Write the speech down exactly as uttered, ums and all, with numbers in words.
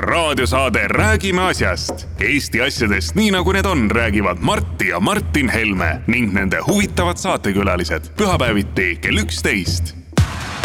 raadiosaade Räägime asjast. Eesti asjadest nii nagu need on, räägivad Martti ja Martin Helme ning nende huvitavad saatekülalised pühapäeviti kell üksteist.